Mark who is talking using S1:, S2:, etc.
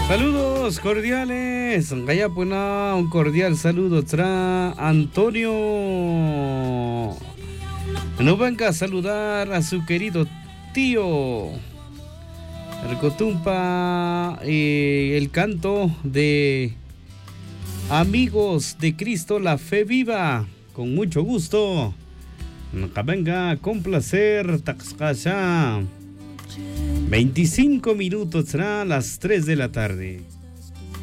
S1: Saludos cordiales. Gayapuna, un cordial saludo tra Antonio. No venga a saludar a su querido tío. El cotumpa, el canto de Amigos de Cristo, la fe viva. Con mucho gusto. Venga, con placer. Taxcasha. 25 minutos será las 3 de la tarde.